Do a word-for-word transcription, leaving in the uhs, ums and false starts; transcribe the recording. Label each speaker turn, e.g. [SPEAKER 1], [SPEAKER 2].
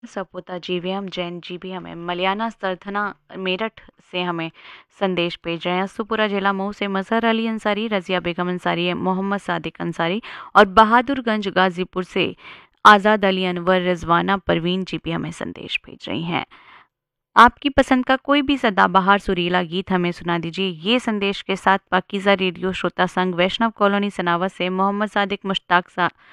[SPEAKER 1] सपुता जी भी हम जैन जी भी हमें मलियाना सरथना मेरठ से हमें संदेश भेज रहे हैं। सुपुरा जिला मऊ से मजहर अली अंसारी, रजिया बेगम अंसारी, मोहम्मद सादिक अंसारी और बहादुरगंज गाजीपुर से आज़ाद अली अनवर, रिजवाना परवीन जी भी हमें संदेश भेज रही हैं। आपकी पसंद का कोई भी सदाबहार सुरीला गीत हमें सुना दीजिए। ये संदेश के साथ पाकीज़ा रेडियो श्रोता संघ वैष्णव कॉलोनी सनावत से मोहम्मद सादिक मुश्ताक सा